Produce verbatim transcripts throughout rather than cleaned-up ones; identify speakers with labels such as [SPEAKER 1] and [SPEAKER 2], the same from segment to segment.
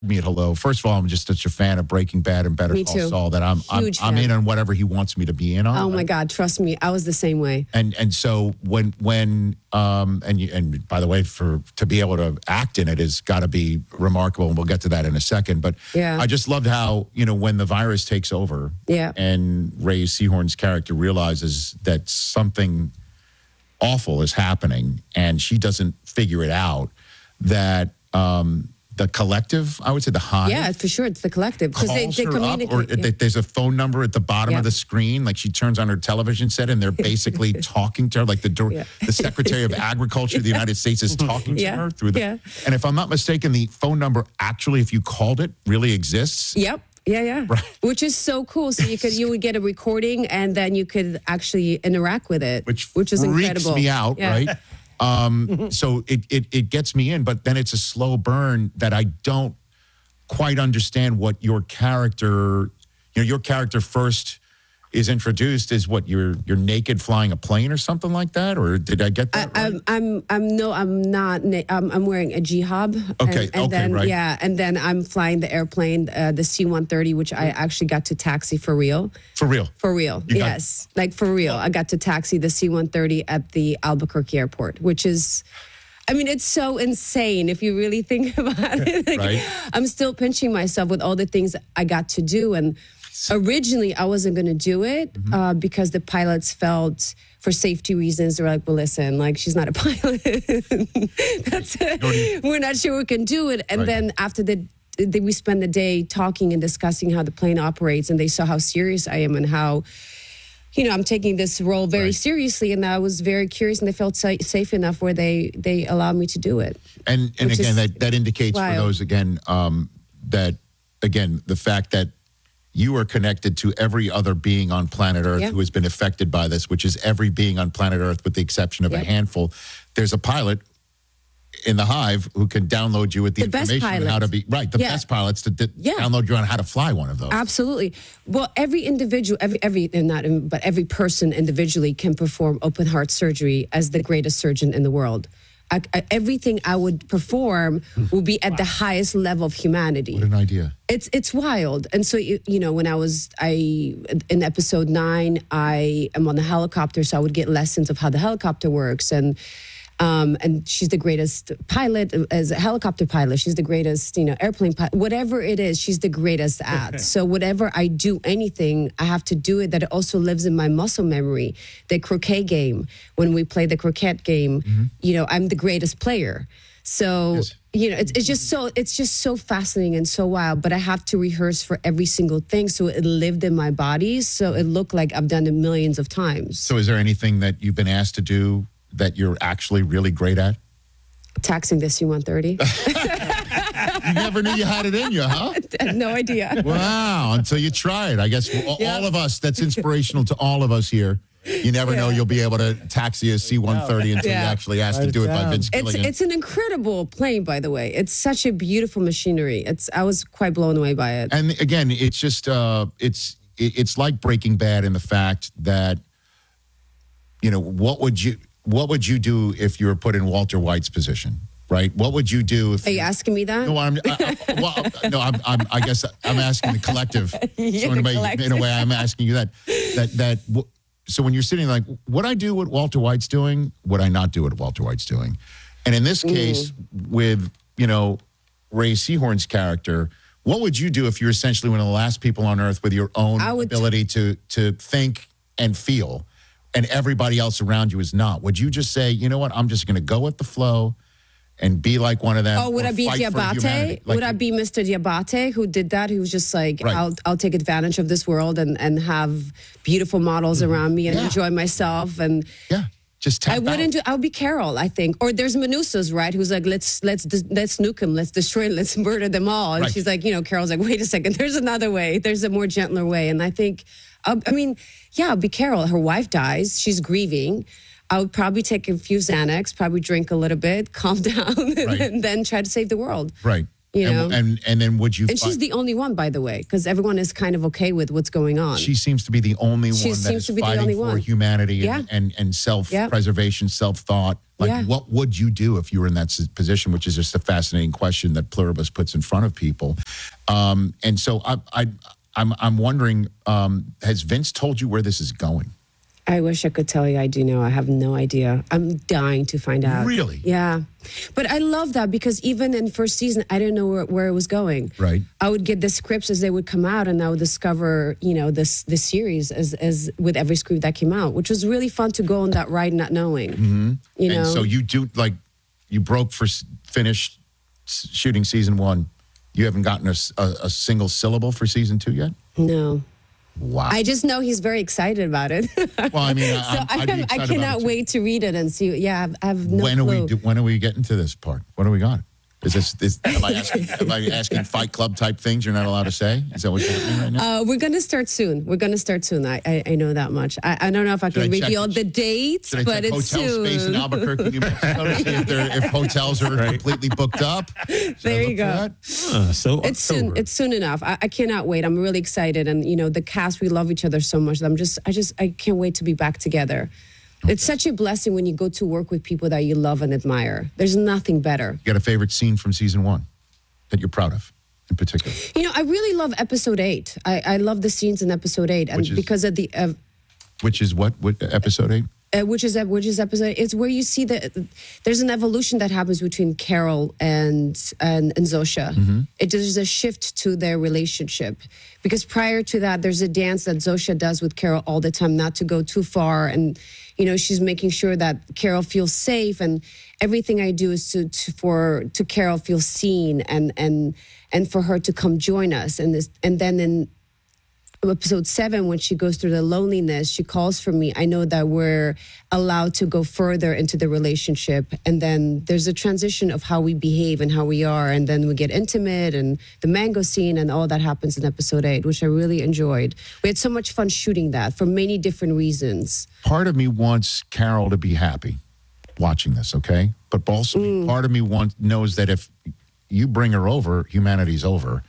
[SPEAKER 1] me at hello. First of all, I'm just such a fan of Breaking Bad and Better
[SPEAKER 2] Me
[SPEAKER 1] Call
[SPEAKER 2] too.
[SPEAKER 1] Saul that I'm I'm,
[SPEAKER 2] Huge
[SPEAKER 1] I'm
[SPEAKER 2] fan.
[SPEAKER 1] in on whatever he wants me to be in on.
[SPEAKER 2] Oh my God, trust me, I was the same way.
[SPEAKER 1] And and so when when um and you, and by the way, for to be able to act in it has got to be remarkable, and we'll get to that in a second. But
[SPEAKER 2] Yeah.
[SPEAKER 1] I just loved how, you know, when the virus takes over,
[SPEAKER 2] Yeah.
[SPEAKER 1] and Ray Seahorn's character realizes that something awful is happening, and she doesn't figure it out, that um the collective, I would say the hive.
[SPEAKER 2] Yeah, for sure, it's the collective because they,
[SPEAKER 1] calls
[SPEAKER 2] they
[SPEAKER 1] her
[SPEAKER 2] communicate.
[SPEAKER 1] up, or
[SPEAKER 2] yeah.
[SPEAKER 1] th- there's a phone number at the bottom
[SPEAKER 2] Yeah.
[SPEAKER 1] of the screen. Like she turns on her television set, and they're basically talking to her. Like the dir-
[SPEAKER 2] Yeah.
[SPEAKER 1] the Secretary of Agriculture of the United States is talking to
[SPEAKER 2] Yeah.
[SPEAKER 1] her through the.
[SPEAKER 2] Yeah.
[SPEAKER 1] And if I'm not mistaken, the phone number actually, if you called it, really exists.
[SPEAKER 2] Yep. Yeah, yeah.
[SPEAKER 1] Right.
[SPEAKER 2] Which is so cool. So you could you would get a recording and then you could actually interact with it,
[SPEAKER 1] Which
[SPEAKER 2] which is
[SPEAKER 1] freaks
[SPEAKER 2] incredible.
[SPEAKER 1] me out,
[SPEAKER 2] Yeah.
[SPEAKER 1] right? Um, so it, it it gets me in, but then it's a slow burn that I don't quite understand what your character, you know, your character first is introduced as what you're you're naked flying a plane or something like that, or did I get that
[SPEAKER 2] I,
[SPEAKER 1] right?
[SPEAKER 2] I'm, I'm, I'm no, I'm not. na- I'm, I'm wearing a jihab.
[SPEAKER 1] Okay,
[SPEAKER 2] and, and
[SPEAKER 1] okay,
[SPEAKER 2] then,
[SPEAKER 1] right.
[SPEAKER 2] Yeah, and then I'm flying the airplane, uh, the C one thirty, which I actually got to taxi for real.
[SPEAKER 1] For real.
[SPEAKER 2] For real,
[SPEAKER 1] You got-
[SPEAKER 2] yes, like for real. I got to taxi the C one thirty at the Albuquerque airport, which is. I mean, it's so insane if you really think about it. Like,
[SPEAKER 1] Right.
[SPEAKER 2] I'm still pinching myself with all the things I got to do. And originally, I wasn't going to do it
[SPEAKER 1] Mm-hmm.
[SPEAKER 2] uh, because the pilots felt, for safety reasons, they were like, well, listen, like, she's not a pilot. That's it. We're not sure we can do it. And
[SPEAKER 1] Right.
[SPEAKER 2] then after the, the, we spend the day talking and discussing how the plane operates, and they saw how serious I am and how, you know, I'm taking this role very
[SPEAKER 1] Right.
[SPEAKER 2] seriously, and I was very curious, and they felt sa- safe enough where they they allowed me to do it.
[SPEAKER 1] And and
[SPEAKER 2] Which
[SPEAKER 1] again,
[SPEAKER 2] is
[SPEAKER 1] that, that indicates for
[SPEAKER 2] wild.
[SPEAKER 1] those again um, that again the fact that you are connected to every other being on planet Earth
[SPEAKER 2] Yeah.
[SPEAKER 1] who has been affected by this, which is every being on planet Earth with the exception of a
[SPEAKER 2] Yep.
[SPEAKER 1] handful. There's a pilot in the hive who can download you with the,
[SPEAKER 2] The best
[SPEAKER 1] information on how to be right. The
[SPEAKER 2] Yeah.
[SPEAKER 1] best pilots to d-
[SPEAKER 2] Yeah.
[SPEAKER 1] download you on how to fly one of those.
[SPEAKER 2] Absolutely. Well, every individual, every every and not but every person individually can perform open heart surgery as the greatest surgeon in the world. I, I, everything I would perform will be at the highest level of humanity.
[SPEAKER 1] What an idea.
[SPEAKER 2] It's it's wild. And so you, you know, when I was I in episode nine, I am on the helicopter, so I would get lessons of how the helicopter works, and um, and she's the greatest pilot as a helicopter pilot. She's the greatest, you know, airplane pilot. Whatever it is, she's the greatest at. So whatever I do, anything, I have to do it. That it also lives in my muscle memory. The croquet game, when we play the croquet game, you know, I'm the greatest player. So.
[SPEAKER 1] Yes.
[SPEAKER 2] You know, it's, it's just so it's just so fascinating and so wild. But I have to rehearse for every single thing, so it lived in my body, so it looked like I've done it millions of times.
[SPEAKER 1] So is there anything that you've been asked to do that you're actually really great at?
[SPEAKER 2] Taxing the C one thirty,
[SPEAKER 1] You never knew you had it in you, huh?
[SPEAKER 2] I had no idea.
[SPEAKER 1] Wow, until you try it. I guess all
[SPEAKER 2] Yeah.
[SPEAKER 1] all of us, that's inspirational to all of us here. You never know you'll be able to taxi a C one thirty until
[SPEAKER 2] Yeah.
[SPEAKER 1] you actually asked
[SPEAKER 3] Write
[SPEAKER 1] to
[SPEAKER 3] it
[SPEAKER 1] do it by
[SPEAKER 3] down.
[SPEAKER 1] Vince
[SPEAKER 2] It's
[SPEAKER 1] Gilligan.
[SPEAKER 2] it's an incredible plane, by the way. It's such a beautiful machinery. It's I was quite blown away by it.
[SPEAKER 1] And again, it's just uh, it's it- it's like Breaking Bad in the fact that you know what would you what would you do if you were put in Walter White's position, right? What would you do if
[SPEAKER 2] Are you asking me that?
[SPEAKER 1] No, I'm. I, I- well, no, I'm, I'm. I guess I'm asking the collective.
[SPEAKER 2] Yeah,
[SPEAKER 1] so in a, way,
[SPEAKER 2] collective.
[SPEAKER 1] in a way, I'm asking you that. That that. w- So when you're sitting like, would I do what Walter White's doing? Would I not do what Walter White's doing? And in this case, with you know Ray Seahorn's character, what would you do if you're essentially one of the last people on Earth with your own
[SPEAKER 2] I would-
[SPEAKER 1] ability to to think and feel, and everybody else around you is not? Would you just say, you know what, I'm just going to go with the flow and be like one of them?
[SPEAKER 2] Oh, would
[SPEAKER 1] or
[SPEAKER 2] I be
[SPEAKER 1] fight for
[SPEAKER 2] Diabate?
[SPEAKER 1] humanity? Like-
[SPEAKER 2] would I be Mister Diabate who did that? Who was just like,
[SPEAKER 1] Right.
[SPEAKER 2] I'll I'll take advantage of this world and, and have beautiful models around me and
[SPEAKER 1] Yeah.
[SPEAKER 2] enjoy myself. And
[SPEAKER 1] Yeah, just tap
[SPEAKER 2] I wouldn't
[SPEAKER 1] out.
[SPEAKER 2] do. I would be Carol, I think. Or there's Manusas, right? Who's like, let's let's let's nuke them, let's destroy, 'em, let's murder them all. And
[SPEAKER 1] Right.
[SPEAKER 2] she's like, you know, Carol's like, wait a second, there's another way. There's a more gentler way. And I think, uh, I mean, yeah, I'll be Carol. Her wife dies. She's grieving. I would probably take a few Xanax, probably drink a little bit, calm down,
[SPEAKER 1] Right.
[SPEAKER 2] and then try to save the world.
[SPEAKER 1] Right.
[SPEAKER 2] You know,
[SPEAKER 1] and, and and then would you?
[SPEAKER 2] and she's the only one, by the way, because everyone is kind of okay with what's going on.
[SPEAKER 1] She seems to be the only
[SPEAKER 2] She
[SPEAKER 1] one that
[SPEAKER 2] seems
[SPEAKER 1] is
[SPEAKER 2] to be the
[SPEAKER 1] fighting
[SPEAKER 2] only
[SPEAKER 1] for
[SPEAKER 2] one.
[SPEAKER 1] humanity
[SPEAKER 2] Yeah.
[SPEAKER 1] and, and, and self-preservation, self-thought. Like,
[SPEAKER 2] Yeah.
[SPEAKER 1] what would you do if you were in that s- position, which is just a fascinating question that Pluribus puts in front of people. Um, and so I, I, I'm, I'm wondering, um, has Vince told you where this is going?
[SPEAKER 2] I wish I could tell you. I do know. I have no idea. I'm dying to find out.
[SPEAKER 1] Really?
[SPEAKER 2] Yeah. But I love that because even in first season, I didn't know where, where it was going.
[SPEAKER 1] Right.
[SPEAKER 2] I would get the scripts as they would come out, and I would discover, you know, this this series as as with every script that came out, which was really fun to go on that ride not knowing. Mm-hmm. You know.
[SPEAKER 1] And so you do, like, you broke for s- finished s- shooting season one. You haven't gotten a, s- a- a single syllable for season two yet?
[SPEAKER 2] No.
[SPEAKER 1] Wow.
[SPEAKER 2] I just know he's very excited about it.
[SPEAKER 1] well, I mean, I,
[SPEAKER 2] so
[SPEAKER 1] I'm-
[SPEAKER 2] I,
[SPEAKER 1] I'd be
[SPEAKER 2] am- I
[SPEAKER 1] excited about
[SPEAKER 2] cannot
[SPEAKER 1] it too.
[SPEAKER 2] wait to read it and see. Yeah, I have no
[SPEAKER 1] when are
[SPEAKER 2] clue.
[SPEAKER 1] we do, when are we getting to this part? What do we got? Is this, this am I asking am I asking Fight Club type things you're not allowed to say? Is that what's happening right now?
[SPEAKER 2] Uh, we're going to start soon. We're going to start soon. I, I I know that much. I, I don't know if I
[SPEAKER 1] Should
[SPEAKER 2] can
[SPEAKER 1] I check-
[SPEAKER 2] reveal the dates,
[SPEAKER 1] Should I
[SPEAKER 2] but
[SPEAKER 1] check
[SPEAKER 2] it's
[SPEAKER 1] hotel
[SPEAKER 2] soon.
[SPEAKER 1] space in Albuquerque, New Mexico to see if, they're- if hotels are completely booked up? Should I
[SPEAKER 2] There you
[SPEAKER 1] look for
[SPEAKER 2] go.
[SPEAKER 1] that?
[SPEAKER 3] Uh, so
[SPEAKER 2] It's soon.
[SPEAKER 3] October.
[SPEAKER 2] It's soon enough. I, I cannot wait. I'm really excited, and you know the cast. We love each other so much. That I'm just. I just. I can't wait to be back together. It's such a blessing when you go to work with people that you love and admire. There's nothing better.
[SPEAKER 1] You got a favorite scene from season one that you're proud of in particular?
[SPEAKER 2] You know, I really love episode eight. I, I love the scenes in episode eight, and
[SPEAKER 1] Which is-
[SPEAKER 2] because of the. Uh,
[SPEAKER 1] Which is what? What episode eight?
[SPEAKER 2] Uh, which is which is episode? It's where you see that there's an evolution that happens between Carol and and, and Zosha. It there's a shift to their relationship because prior to that, there's a dance that Zosha does with Carol all the time, not to go too far, and you know she's making sure that Carol feels safe, and everything I do is to, to for to Carol feel seen and and and for her to come join us, and this and then in episode seven, when she goes through the loneliness, she calls for me. I know that we're allowed to go further into the relationship. And then there's a transition of how we behave and how we are. And then we get intimate and the mango scene and all that happens in episode eight, which I really enjoyed. We had so much fun shooting that for many different reasons.
[SPEAKER 1] Part of me wants Carol to be happy watching this, okay? But also
[SPEAKER 2] Mm.
[SPEAKER 1] part of me wants knows that if you bring her over, humanity's over.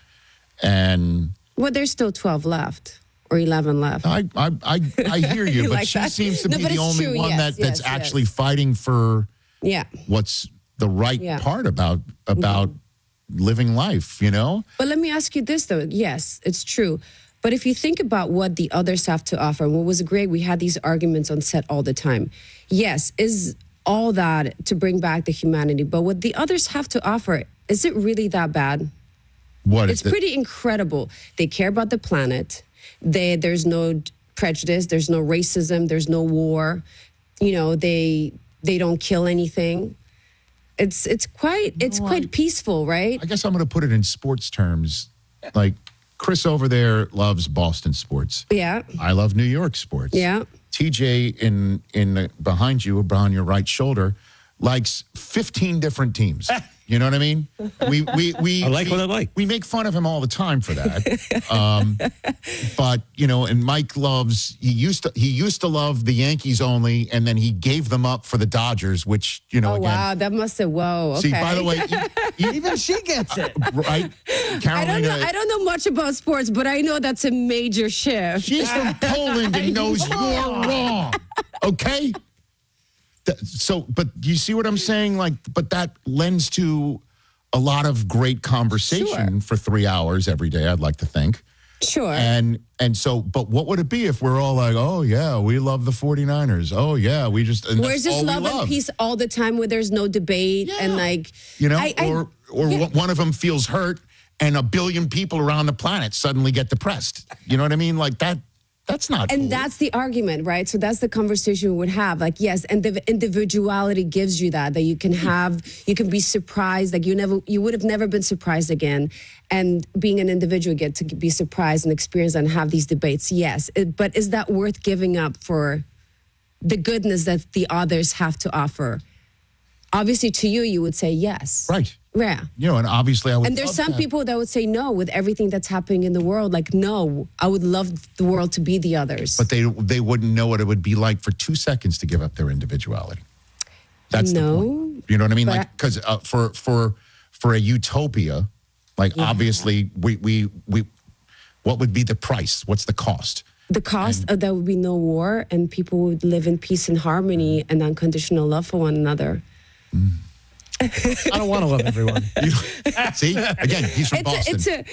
[SPEAKER 1] And
[SPEAKER 2] Well, there's still twelve left or eleven left.
[SPEAKER 1] I I I, I hear you,
[SPEAKER 2] You
[SPEAKER 1] but
[SPEAKER 2] like
[SPEAKER 1] she
[SPEAKER 2] that?
[SPEAKER 1] seems to
[SPEAKER 2] No,
[SPEAKER 1] be
[SPEAKER 2] but
[SPEAKER 1] the
[SPEAKER 2] it's
[SPEAKER 1] only
[SPEAKER 2] true.
[SPEAKER 1] one
[SPEAKER 2] Yes,
[SPEAKER 1] that, that's
[SPEAKER 2] yes,
[SPEAKER 1] actually
[SPEAKER 2] yes.
[SPEAKER 1] fighting for
[SPEAKER 2] Yeah.
[SPEAKER 1] what's the right
[SPEAKER 2] Yeah.
[SPEAKER 1] part about about living life, you know?
[SPEAKER 2] But let me ask you this, though. Yes, it's true. But if you think about what the others have to offer, what was great, we had these arguments on set all the time. Yes, is all that to bring back the humanity. But what the others have to offer, is it really that bad?
[SPEAKER 1] What
[SPEAKER 2] It's
[SPEAKER 1] is it?
[SPEAKER 2] pretty incredible. They care about the planet. They, there's no prejudice. There's no racism. There's no war. You know, they they don't kill anything. It's it's quite it's
[SPEAKER 1] No,
[SPEAKER 2] quite
[SPEAKER 1] I-
[SPEAKER 2] peaceful, right?
[SPEAKER 1] I guess I'm going to put it in sports terms. Like Chris over there loves Boston sports.
[SPEAKER 2] Yeah.
[SPEAKER 1] I love New York sports.
[SPEAKER 2] Yeah.
[SPEAKER 1] T J in in the, behind you, behind your right shoulder, likes fifteen different teams. You know what I mean? We we we
[SPEAKER 3] I like
[SPEAKER 1] we,
[SPEAKER 3] what I like.
[SPEAKER 1] We make fun of him all the time for that. um, but you know, and Mike loves. He used to he used to love the Yankees only, and then he gave them up for the Dodgers, which you know
[SPEAKER 2] Oh,
[SPEAKER 1] again.
[SPEAKER 2] wow. That must have, whoa. Okay.
[SPEAKER 1] See, by the way, you, you,
[SPEAKER 4] Even she gets it.
[SPEAKER 1] right?
[SPEAKER 2] I
[SPEAKER 1] Carolina,
[SPEAKER 2] don't know. I don't know much about sports, but I know that's a major shift.
[SPEAKER 1] she's from Poland and knows you're wrong. Okay? Th- So, but you see what I'm saying? Like, but that lends to a lot of great conversation
[SPEAKER 2] Sure.
[SPEAKER 1] for three hours every day, I'd like to think.
[SPEAKER 2] Sure.
[SPEAKER 1] And and so, but what would it be if we're all like, oh, yeah, we love the 49ers. Oh, yeah, we just, and
[SPEAKER 2] Where's
[SPEAKER 1] that's
[SPEAKER 2] this
[SPEAKER 1] all we
[SPEAKER 2] love and peace all the time where there's no debate and
[SPEAKER 1] Yeah.
[SPEAKER 2] like,
[SPEAKER 1] You know,
[SPEAKER 2] I- I-
[SPEAKER 1] or or
[SPEAKER 2] yeah.
[SPEAKER 1] one of them feels hurt and a billion people around the planet suddenly get depressed. You know what I mean? Like that, that's not
[SPEAKER 2] And
[SPEAKER 1] cool.
[SPEAKER 2] that's the argument, right? So that's the conversation we would have. Like, yes, and the individuality gives you that, that you can have, you can be surprised. Like you never, you would have never been surprised again. And being an individual, get to be surprised and experience and have these debates. Yes. It- but is that worth giving up for the goodness that the others have to offer? Obviously to you, you would say yes.
[SPEAKER 1] Right.
[SPEAKER 2] Yeah.
[SPEAKER 1] You know, and obviously I would
[SPEAKER 2] And there's
[SPEAKER 1] love
[SPEAKER 2] some
[SPEAKER 1] that.
[SPEAKER 2] people that would say no with everything that's happening in the world. Like, no, I would love the world to be the others.
[SPEAKER 1] But they they wouldn't know what it would be like for two seconds to give up their individuality. That's
[SPEAKER 2] No,
[SPEAKER 1] the point. You know what I mean?
[SPEAKER 2] but
[SPEAKER 1] Like because uh, for for for a utopia, Like, obviously, we, we, we, what would be the price? What's the cost?
[SPEAKER 2] The cost of there would be no war, and people would live in peace and harmony and unconditional love for one another.
[SPEAKER 3] I don't want to love everyone.
[SPEAKER 1] See, again, he's from
[SPEAKER 2] It's a,
[SPEAKER 1] Boston.
[SPEAKER 2] it's a